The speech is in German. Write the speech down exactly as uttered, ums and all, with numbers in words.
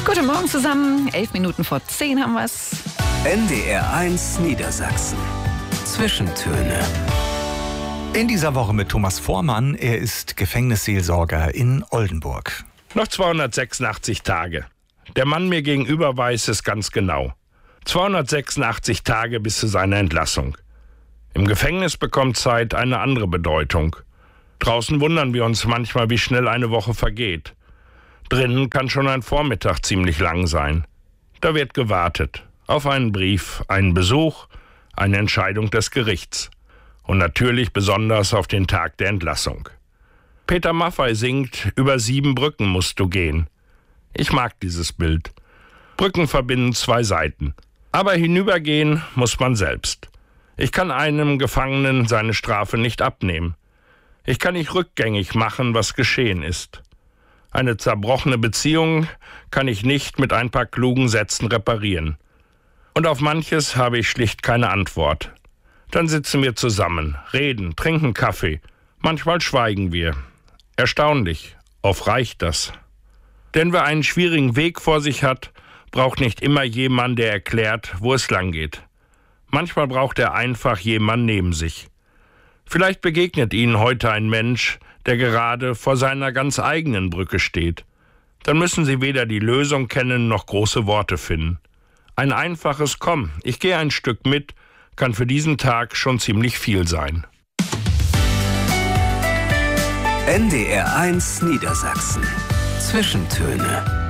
Guten Morgen zusammen. Elf Minuten vor zehn haben wir's. N D R eins Niedersachsen. Zwischentöne. In dieser Woche mit Thomas Vormann. Er ist Gefängnisseelsorger in Oldenburg. Noch zweihundertsechsundachtzig Tage. Der Mann mir gegenüber weiß es ganz genau. zweihundertsechsundachtzig Tage bis zu seiner Entlassung. Im Gefängnis bekommt Zeit eine andere Bedeutung. Draußen wundern wir uns manchmal, wie schnell eine Woche vergeht. Drinnen kann schon ein Vormittag ziemlich lang sein. Da wird gewartet. Auf einen Brief, einen Besuch, eine Entscheidung des Gerichts. Und natürlich besonders auf den Tag der Entlassung. Peter Maffay singt, über sieben Brücken musst du gehen. Ich mag dieses Bild. Brücken verbinden zwei Seiten. Aber hinübergehen muss man selbst. Ich kann einem Gefangenen seine Strafe nicht abnehmen. Ich kann nicht rückgängig machen, was geschehen ist. Eine zerbrochene Beziehung kann ich nicht mit ein paar klugen Sätzen reparieren. Und auf manches habe ich schlicht keine Antwort. Dann sitzen wir zusammen, reden, trinken Kaffee. Manchmal schweigen wir. Erstaunlich, oft reicht das. Denn wer einen schwierigen Weg vor sich hat, braucht nicht immer jemand, der erklärt, wo es lang geht. Manchmal braucht er einfach jemand neben sich. Vielleicht begegnet Ihnen heute ein Mensch, der gerade vor seiner ganz eigenen Brücke steht. Dann müssen Sie weder die Lösung kennen, noch große Worte finden. Ein einfaches Komm, ich gehe ein Stück mit, kann für diesen Tag schon ziemlich viel sein. N D R eins Niedersachsen. Zwischentöne.